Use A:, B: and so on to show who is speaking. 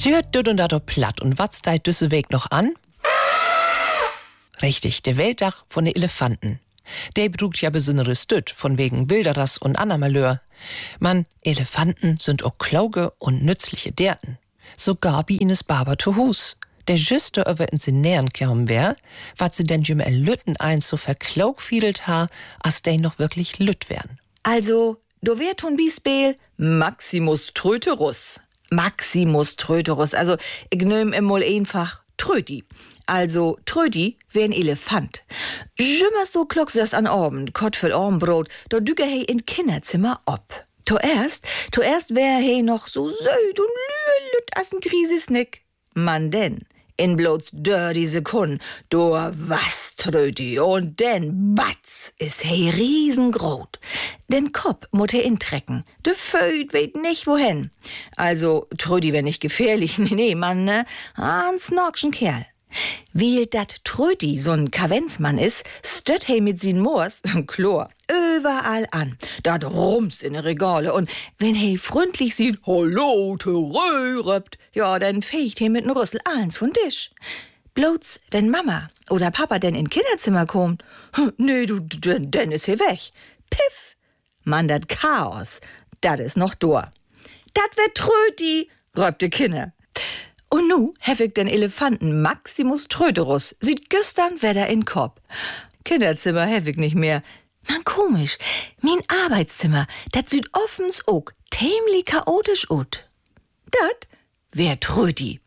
A: Sie hört düt und dat op platt. Und was steigt düsse Weg noch an? Richtig, der Weltdach von den Elefanten. Der brugt ja besonderes Düt, von wegen Wilderers und anderer Malheur. Man, Elefanten sind auch klauge und nützliche Derten. Sogar bi ines Barber zu Hus. Der Juste über in sie nähern kaum wär, wat sie denn jümme Lütten eins so verklaugfiedelt ha, as de noch wirklich lütt wären.
B: Also, do wär tun Bispel Maximus Tröterus. Maximus Tröterus, also ich nehm im Mol einfach Tröti. Also Tröti wär ein Elefant. Jümmer so klocks erst an Abend, Kott für Armbrot, da düge he in Kinderzimmer ob. Zuerst wär he noch so söd und lüt as ein Krisesnick. Man denn, in bloß dirty Sekund, do was Tröti, und denn batz is he riesengrot. Den Kopf mut he intrecken, de Föd weht nicht wohin. Also Tröti wär nicht gefährlich, nee, Mann, ne? Ein snorkschen Kerl. Wie dat Tröti so'n Kavenzmann is, stöt he mit sin Moors, Chlor, überall an. Dat rums in de Regale und wenn he freundlich sieht, hallo, röpt, ja, dann fecht he mit n Rüssel allens von Tisch. Bloß, wenn Mama oder Papa denn in Kinderzimmer kommt, nee, du, denn is he weg. Piff! Mann, dat Chaos, dat is noch dor. Dat wär Tröti, röpte Kinder. Und nu hef ich den Elefanten Maximus Tröterus, sieht gestern Wetter in Kopf. Kinderzimmer hef ich nicht mehr. Man komisch, mein Arbeitszimmer, dat sieht offens ook tämlich chaotisch ut. Dat wär Tröti.